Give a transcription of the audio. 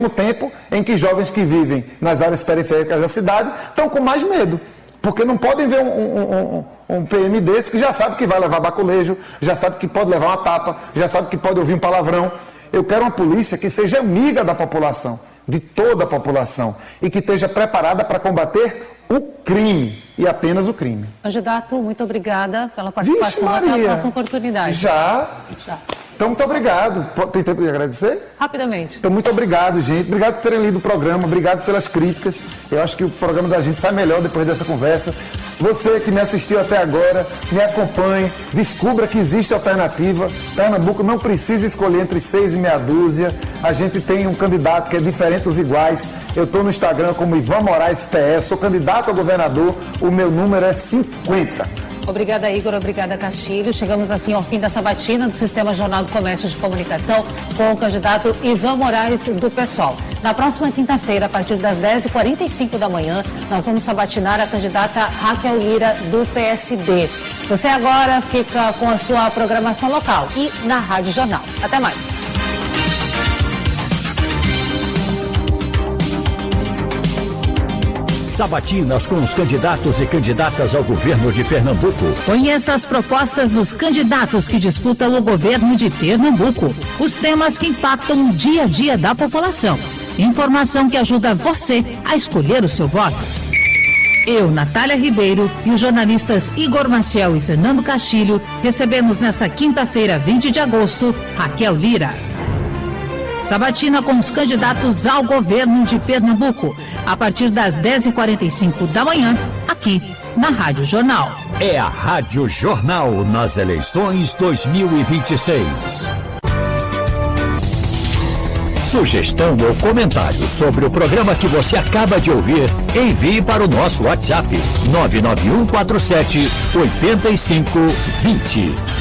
tempo em que jovens que vivem nas áreas periféricas da cidade estão com mais medo, porque não podem ver um PM desse que já sabe que vai levar baculejo, já sabe que pode levar uma tapa, já sabe que pode ouvir um palavrão. Eu quero uma polícia que seja amiga da população, de toda a população, e que esteja preparada para combater o crime, e apenas o crime. Candidato, muito obrigada pela participação. Até a próxima oportunidade. Já. Então, muito obrigado. Tem tempo de agradecer? Rapidamente. Então, muito obrigado, gente. Obrigado por terem lido o programa, obrigado pelas críticas. Eu acho que o programa da gente sai melhor depois dessa conversa. Você que me assistiu até agora, me acompanhe, descubra que existe alternativa. Pernambuco não precisa escolher entre 6 e meia dúzia. A gente tem um candidato que é diferente dos iguais. Eu estou no Instagram como Ivan Moraes PS, sou candidato a governador, o meu número é 50. Obrigada, Igor. Obrigada, Castilho. Chegamos assim ao fim da sabatina do Sistema Jornal do Comércio de Comunicação com o candidato Ivan Moraes do PSOL. Na próxima quinta-feira, a partir das 10h45 da manhã, nós vamos sabatinar a candidata Raquel Lira do PSD. Você agora fica com a sua programação local e na Rádio Jornal. Até mais. Sabatinas com os candidatos e candidatas ao governo de Pernambuco. Conheça as propostas dos candidatos que disputam o governo de Pernambuco. Os temas que impactam o dia a dia da população. Informação que ajuda você a escolher o seu voto. Eu, Natália Ribeiro, e os jornalistas Igor Maciel e Fernando Castilho recebemos nesta quinta-feira, 20 de agosto, Raquel Lira. Sabatina com os candidatos ao governo de Pernambuco, a partir das 10h45 da manhã, aqui na Rádio Jornal. É a Rádio Jornal nas eleições 2026. Sugestão ou comentário sobre o programa que você acaba de ouvir, envie para o nosso WhatsApp 99147 8520.